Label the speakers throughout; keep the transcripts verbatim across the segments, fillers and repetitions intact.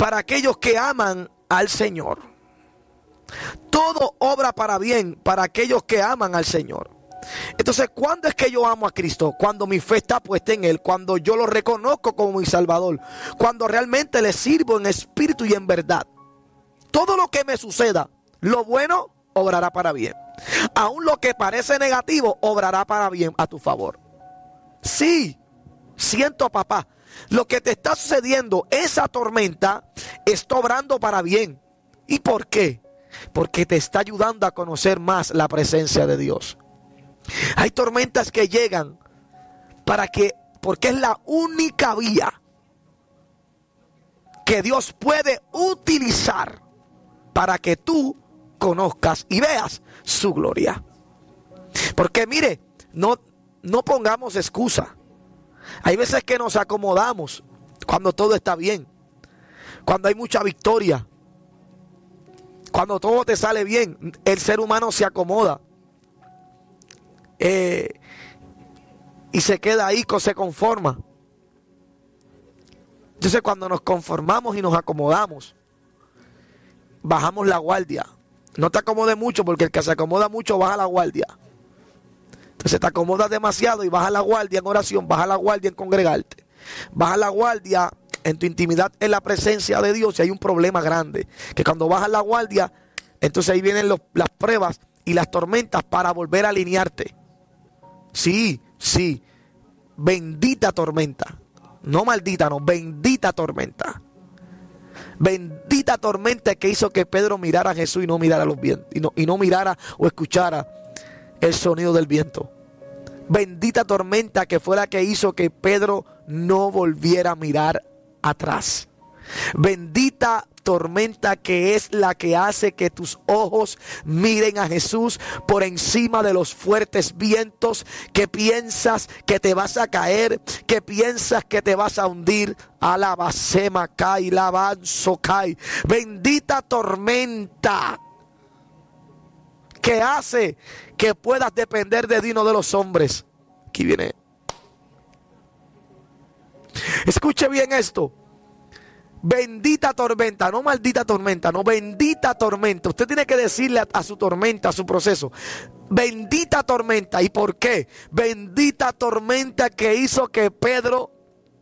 Speaker 1: para aquellos que aman al Señor. Todo obra para bien para aquellos que aman al Señor. Entonces, ¿cuándo es que yo amo a Cristo? Cuando mi fe está puesta en Él, cuando yo lo reconozco como mi Salvador, cuando realmente le sirvo en espíritu y en verdad. Todo lo que me suceda, lo bueno, obrará para bien. Aún lo que parece negativo, obrará para bien a tu favor. Sí, siento, papá, lo que te está sucediendo, esa tormenta, está obrando para bien. ¿Y por qué? Porque te está ayudando a conocer más la presencia de Dios. Hay tormentas que llegan para que, porque es la única vía que Dios puede utilizar para que tú conozcas y veas su gloria. Porque mire, no, no pongamos excusa. Hay veces que nos acomodamos cuando todo está bien, cuando hay mucha victoria, cuando todo te sale bien. El ser humano se acomoda eh, y se queda ahí, se conforma. Entonces, cuando nos conformamos y nos acomodamos, bajamos la guardia. No te acomodes mucho, porque el que se acomoda mucho baja la guardia. Entonces te acomodas demasiado y baja la guardia en oración, baja la guardia en congregarte, baja la guardia en tu intimidad en la presencia de Dios. Y hay un problema grande, que cuando bajas la guardia, entonces ahí vienen los, las pruebas y las tormentas para volver a alinearte. Sí, sí, bendita tormenta, no maldita, no, bendita tormenta. Bendita tormenta que hizo que Pedro mirara a Jesús y no mirara los vientos, y no, y no mirara o escuchara el sonido del viento. Bendita tormenta que fue la que hizo que Pedro no volviera a mirar atrás. Bendita tormenta que es la que hace que tus ojos miren a Jesús por encima de los fuertes vientos, que piensas que te vas a caer, que piensas que te vas a hundir. Alabasema kai, lavanzo kai. Bendita tormenta que hace que puedas depender de Dios, no de los hombres. Aquí viene. Escuche bien esto. Bendita tormenta, no maldita tormenta, no, bendita tormenta. Usted tiene que decirle a, a su tormenta, a su proceso, bendita tormenta. ¿Y por qué? Bendita tormenta que hizo que Pedro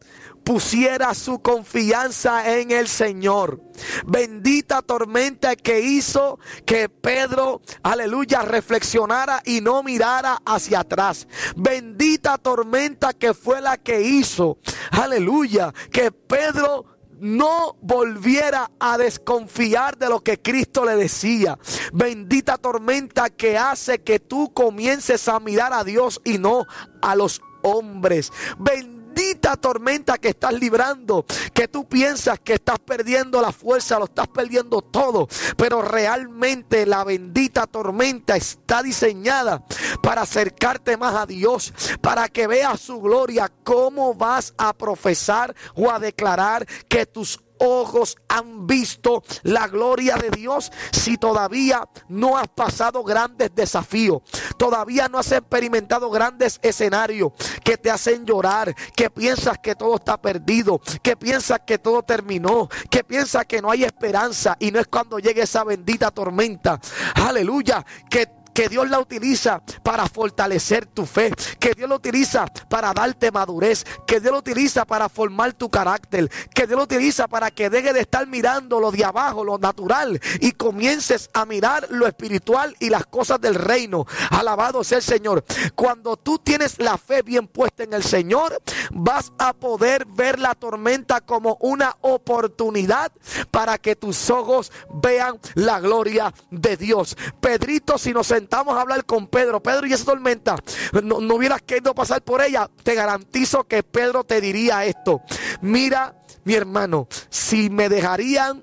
Speaker 1: pusiera su confianza en el Señor. Bendita tormenta que hizo que Pedro, aleluya, reflexionara y no mirara hacia atrás. Bendita tormenta que fue la que hizo, aleluya, que Pedro no volviera a desconfiar de lo que Cristo le decía. Bendita tormenta que hace que tú comiences a mirar a Dios y no a los hombres. Bendita tormenta que estás librando, que tú piensas que estás perdiendo la fuerza, lo estás perdiendo todo, pero realmente la bendita tormenta está diseñada para acercarte más a Dios, para que veas su gloria. ¿Cómo vas a profesar o a declarar que tus ojos han visto la gloria de Dios si todavía no has pasado grandes desafíos, todavía no has experimentado grandes escenarios que te hacen llorar, que piensas que todo está perdido, que piensas que todo terminó, que piensas que no hay esperanza? Y no es cuando llegue esa bendita tormenta, aleluya, que que Dios la utiliza para fortalecer tu fe, que Dios la utiliza para darte madurez, que Dios la utiliza para formar tu carácter, que Dios la utiliza para que deje de estar mirando lo de abajo, lo natural, y comiences a mirar lo espiritual y las cosas del reino. Alabado sea el Señor. Cuando tú tienes la fe bien puesta en el Señor, vas a poder ver la tormenta como una oportunidad para que tus ojos vean la gloria de Dios. Pedrito, si nos sentamos a hablar con Pedro, Pedro, y esa tormenta, no, no hubieras querido pasar por ella, te garantizo que Pedro te diría esto: mira, mi hermano, si me dejarían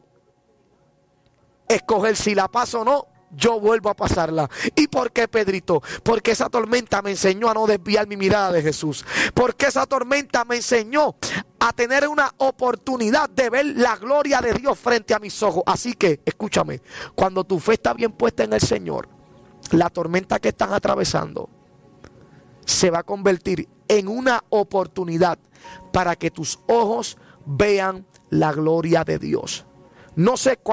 Speaker 1: escoger si la paso o no, yo vuelvo a pasarla. ¿Y por qué, Pedrito? Porque esa tormenta me enseñó a no desviar mi mirada de Jesús. Porque esa tormenta me enseñó a tener una oportunidad de ver la gloria de Dios frente a mis ojos. Así que, escúchame, cuando tu fe está bien puesta en el Señor, la tormenta que están atravesando se va a convertir en una oportunidad para que tus ojos vean la gloria de Dios. No sé cuál